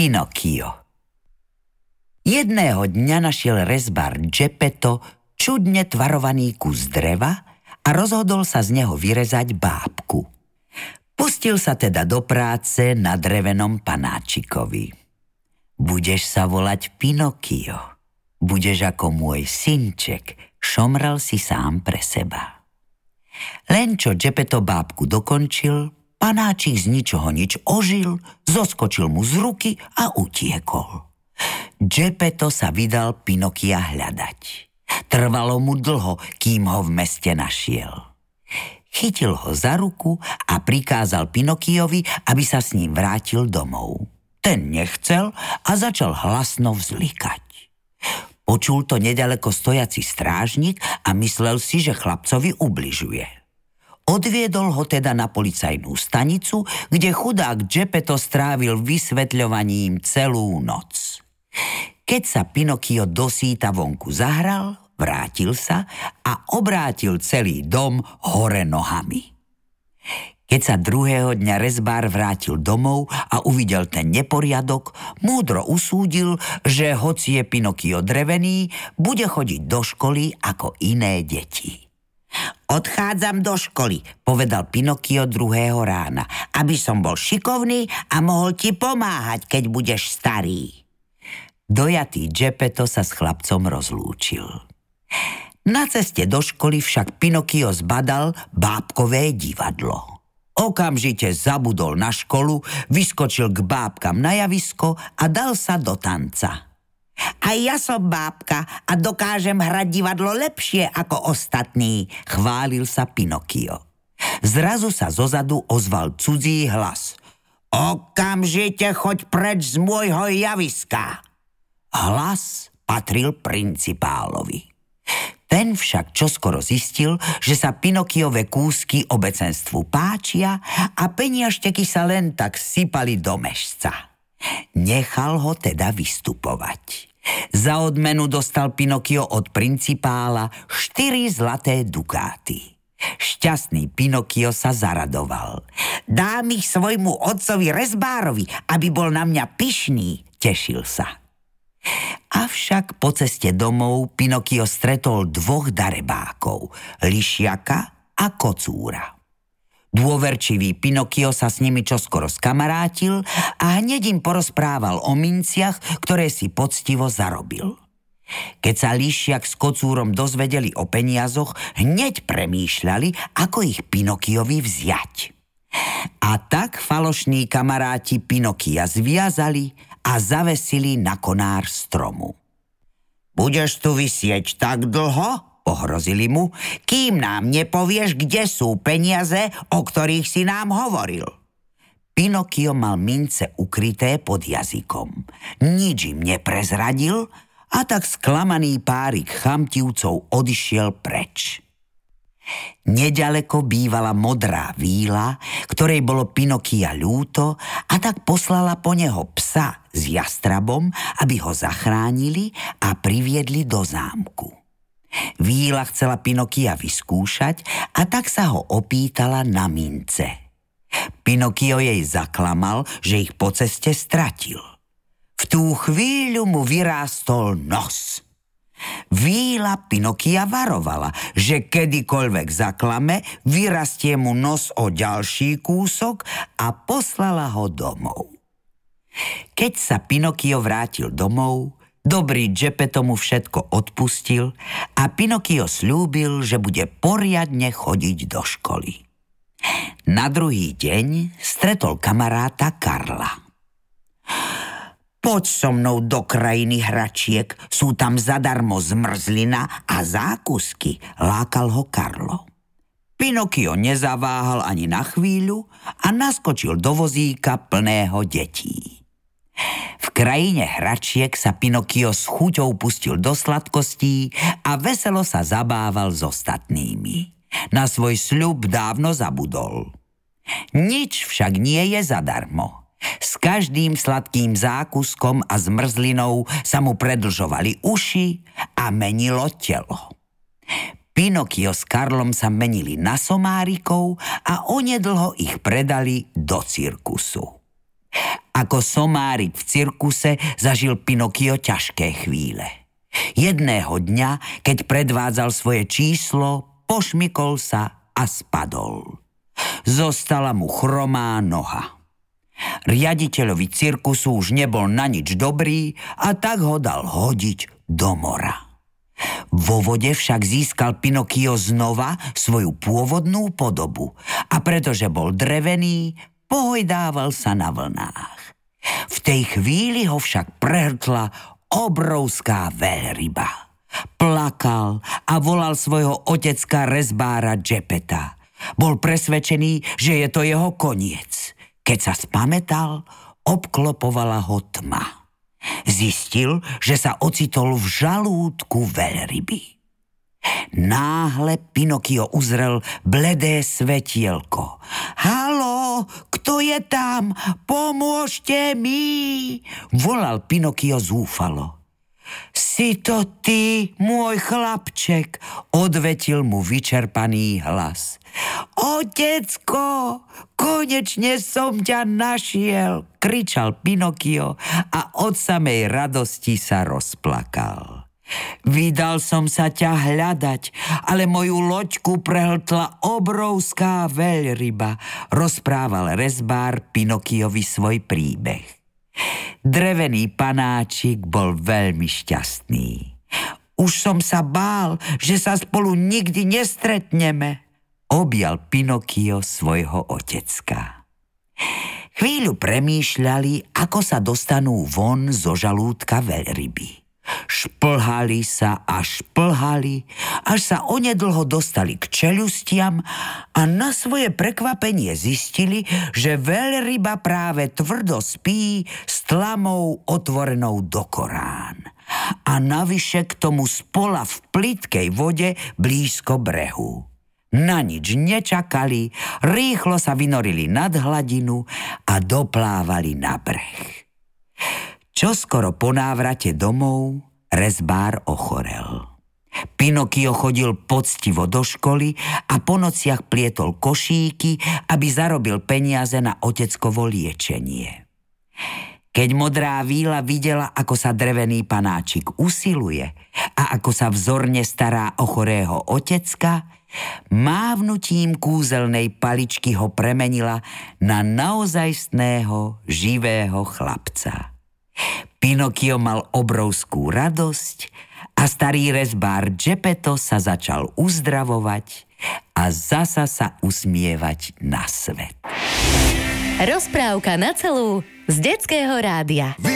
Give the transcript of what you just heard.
Pinokio. Jedného dňa našiel rezbár Geppetto čudne tvarovaný kus dreva a rozhodol sa z neho vyrezať bábku. Pustil sa teda do práce na drevenom panáčikovi. Budeš sa volať Pinokio. Budeš ako môj synček, šomral si sám pre seba. Len čo Geppetto bábku dokončil, panáčik z ničoho nič ožil, zoskočil mu z ruky a utiekol. Geppetto sa vydal Pinokia hľadať. Trvalo mu dlho, kým ho v meste našiel. Chytil ho za ruku a prikázal Pinokiovi, aby sa s ním vrátil domov. Ten nechcel a začal hlasno vzlikať. Počul to nedaleko stojaci strážnik a myslel si, že chlapcovi ubližuje. Odviedol ho teda na policajnú stanicu, kde chudák Geppetto strávil vysvetľovaním celú noc. Keď sa Pinokio dosýta vonku zahral, vrátil sa a obrátil celý dom hore nohami. Keď sa druhého dňa rezbár vrátil domov a uvidel ten neporiadok, múdro usúdil, že hoci je Pinokio drevený, bude chodiť do školy ako iné deti. Odchádzam do školy, povedal Pinokio druhého rána, aby som bol šikovný a mohol ti pomáhať, keď budeš starý. Dojatý Geppetto sa s chlapcom rozlúčil. Na ceste do školy však Pinokio zbadal bábkové divadlo. Okamžite zabudol na školu, vyskočil k bábkam na javisko a dal sa do tanca. A ja som bábka a dokážem hrať divadlo lepšie ako ostatní, chválil sa Pinokio. Zrazu sa zozadu ozval cudzí hlas. Okamžite choď preč z môjho javiska. Hlas patril principálovi. Ten však čoskoro zistil, že sa Pinokiove kúsky obecenstvu páčia a peniažteky sa len tak sypali do mešca. Nechal ho teda vystupovať. Za odmenu dostal Pinokio od principála 4 zlaté dukáty. Šťastný Pinokio sa zaradoval. Dám ich svojmu otcovi rezbárovi, aby bol na mňa pyšný, tešil sa. Avšak po ceste domov Pinokio stretol 2 darebákov, Lišiaka a Kocúra. Dôverčivý Pinokio sa s nimi čoskoro skamarátil a hneď im porozprával o minciach, ktoré si poctivo zarobil. Keď sa Lišiak s Kocúrom dozvedeli o peniazoch, hneď premýšľali, ako ich Pinokiovi vziať. A tak falošní kamaráti Pinokia zviazali a zavesili na konár stromu. Budeš tu visieť tak dlho, pohrozili mu, kým nám nepovieš, kde sú peniaze, o ktorých si nám hovoril. Pinokio mal mince ukryté pod jazykom. Nič im neprezradil a tak sklamaný párik chamtivcov odišiel preč. Neďaleko bývala modrá víla, ktorej bolo Pinokia ľúto, a tak poslala po neho psa s jastrabom, aby ho zachránili a priviedli do zámku. Víla chcela Pinokia vyskúšať a tak sa ho opýtala na mince. Pinokio jej zaklamal, že ich po ceste stratil. V tú chvíľu mu vyrástol nos. Víla Pinokia varovala, že kedykoľvek zaklame, vyrastie mu nos o ďalší kúsok a poslala ho domov. Keď sa Pinokio vrátil domov, dobrý Geppetto mu všetko odpustil a Pinokio sľúbil, že bude poriadne chodiť do školy. Na druhý deň stretol kamaráta Karla. Poď so mnou do krajiny hračiek, sú tam zadarmo zmrzlina a zákusky, lákal ho Karlo. Pinokio nezaváhal ani na chvíľu a naskočil do vozíka plného detí. V krajine hračiek sa Pinokio s chuťou pustil do sladkostí a veselo sa zabával s ostatnými. Na svoj sľub dávno zabudol. Nič však nie je zadarmo. S každým sladkým zákuskom a zmrzlinou sa mu predlžovali uši a menilo telo. Pinokio s Karlom sa menili na somárikov a onedlho ich predali do cirkusu. Ako Ako somárik v cirkuse zažil Pinokio ťažké chvíle. Jedného dňa, keď predvádzal svoje číslo, pošmykol sa a spadol. Zostala mu chromá noha. Riaditeľovi cirkusu už nebol na nič dobrý a tak ho dal hodiť do mora. Vo vode však získal Pinokio znova svoju pôvodnú podobu a pretože bol drevený, pohojdával sa na vlnách. V tej chvíli ho však prehrtla obrovská veľryba. Plakal a volal svojho otecka rezbára Geppetta. Bol presvedčený, že je to jeho koniec. Keď sa spamätal, obklopovala ho tma. Zistil, že sa ocitol v žalúdku veľryby. Náhle Pinokio uzrel bledé svetielko. Haló, kto je tam? Pomôžte mi! Volal Pinokio zúfalo. Si to ty, môj chlapček, odvetil mu vyčerpaný hlas. Otecko, konečne som ťa našiel, kričal Pinokio a od samej radosti sa rozplakal. Vydal som sa ťa hľadať, ale moju loďku prehltla obrovská veľryba, rozprával rezbár Pinokiovi svoj príbeh. Drevený panáčik bol veľmi šťastný. Už som sa bál, že sa spolu nikdy nestretneme, objal Pinokio svojho otecka. Chvíľu premýšľali, ako sa dostanú von zo žalúdka veľryby. Šplhali sa a šplhali, až sa onedlho dostali k čeľustiam a na svoje prekvapenie zistili, že veľryba práve tvrdo spí s tlamou otvorenou do korán. A navyše k tomu spola v plytkej vode blízko brehu. Na nič nečakali, rýchlo sa vynorili nad hladinu a doplávali na breh. Čoskoro po návrate domov rezbár ochorel. Pinokio chodil poctivo do školy a po nociach plietol košíky, aby zarobil peniaze na oteckovo liečenie. Keď modrá víla videla, ako sa drevený panáčik usiluje a ako sa vzorne stará o chorého otecka, mávnutím kúzelnej paličky ho premenila na naozajstného živého chlapca. Pinokio mal obrovskú radosť a starý rezbár Geppetto sa začal uzdravovať a zasa sa usmievať na svet. Rozprávka na celú z Detského rádia.